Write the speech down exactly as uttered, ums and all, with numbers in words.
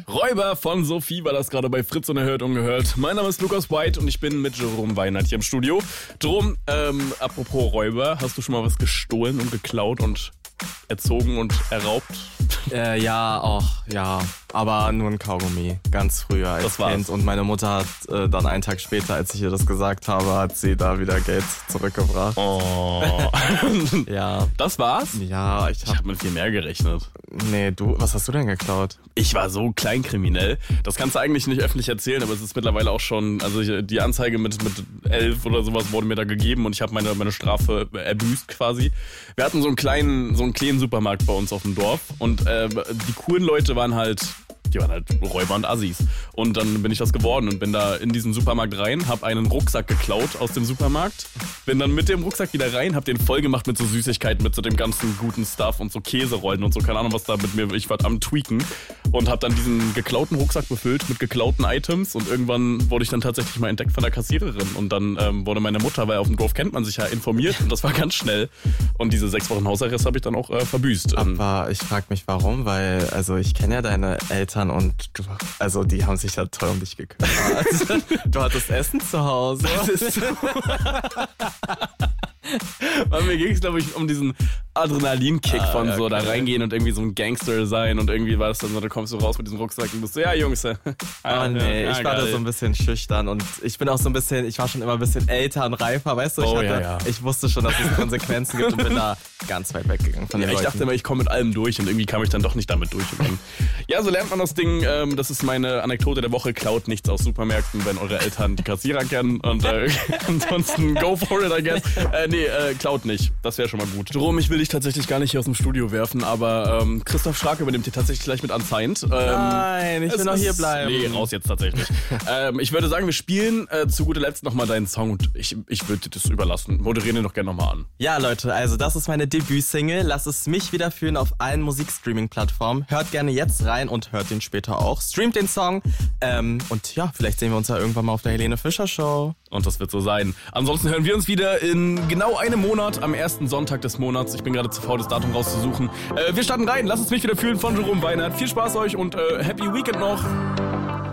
Räuber von Sophie war das gerade bei Fritz Unerhört Ungehört. Mein Name ist Lukas White und ich bin mit Jerome Weinert hier im Studio. Jerome, ähm, apropos Räuber, hast du schon mal was gestohlen und geklaut und erzogen und erraubt? Äh, ja, auch, ja. Aber nur ein Kaugummi, ganz früher als Das war's. Kind. Und meine Mutter hat äh, dann einen Tag später, als ich ihr das gesagt habe, hat sie da wieder Geld zurückgebracht. Oh. Ja. Das war's? Ja, ich Ich hab... habe mit viel mehr gerechnet. Nee, du, was hast du denn geklaut? Ich war so kleinkriminell. Das kannst du eigentlich nicht öffentlich erzählen, aber es ist mittlerweile auch schon, also ich, die Anzeige mit, mit elf oder sowas wurde mir da gegeben und ich habe meine, meine Strafe erbüßt quasi. Wir hatten so einen kleinen, so einen kleinen Supermarkt bei uns auf dem Dorf und äh, die coolen Leute waren halt, die waren halt Räuber und Assis. Und dann bin ich das geworden und bin da in diesen Supermarkt rein, hab einen Rucksack geklaut aus dem Supermarkt, bin dann mit dem Rucksack wieder rein, hab den voll gemacht mit so Süßigkeiten, mit so dem ganzen guten Stuff und so Käserollen und so, keine Ahnung, was da mit mir, ich war am Tweaken und hab dann diesen geklauten Rucksack befüllt mit geklauten Items und irgendwann wurde ich dann tatsächlich mal entdeckt von der Kassiererin und dann ähm, wurde meine Mutter, weil auf dem Dorf kennt man sich ja, informiert und das war ganz schnell und diese sechs Wochen Hausarrest habe ich dann auch äh, verbüßt. Aber ich frag mich, warum, weil, also ich kenne ja deine Eltern und du, also die haben sich ja toll um dich gekümmert. Du hattest Essen zu Hause. Das ist so. Weil mir ging es, glaube ich, um diesen Adrenalinkick Ah, von ja, so okay. da reingehen und irgendwie so ein Gangster sein und irgendwie war das dann so, da kommst du raus mit diesem Rucksack und bist so, ja Jungs, äh, Oh nee, ja, ich war geil. da so ein bisschen schüchtern und ich bin auch so ein bisschen, ich war schon immer ein bisschen älter und reifer, weißt du? Ich, Oh, hatte, ja, ja. ich wusste schon, dass es Konsequenzen gibt und bin da ganz weit weggegangen von Ja, den ich Leuten. dachte immer, ich komme mit allem durch und irgendwie kam ich dann doch nicht damit durch. Und dann, ja, so lernt man das Ding. Ähm, das ist meine Anekdote der Woche. Klaut nichts aus Supermärkten, wenn eure Eltern die Kassierer kennen. Und äh, ansonsten go for it, I guess. Äh, nee, äh, klaut nicht. Das wäre schon mal gut. Jerome, ich will dich tatsächlich gar nicht hier aus dem Studio werfen, aber ähm, Christoph Schrake übernimmt dir tatsächlich gleich mit anscheinend. Ähm, Nein, ich es will noch ist- hier bleiben. Nee, raus jetzt tatsächlich. ähm, ich würde sagen, wir spielen äh, zu guter Letzt nochmal deinen Song und ich, ich würde dir das überlassen. Moderieren ihn doch gerne nochmal an. Ja, Leute, also das ist meine Debütsingle. Lass es mich wieder fühlen auf allen Musikstreaming-Plattformen. Hört gerne jetzt rein und hört den später auch. Streamt den Song. Ähm, und ja, vielleicht sehen wir uns ja irgendwann mal auf der Helene Fischer Show. Und das wird so sein. Ansonsten hören wir uns wieder in genau einem Monat, am ersten Sonntag des Monats. Ich bin gerade zu faul, das Datum rauszusuchen. Äh, wir starten rein. Lasst es mich wieder fühlen von Jerome Weinert. Viel Spaß euch und äh, Happy Weekend noch.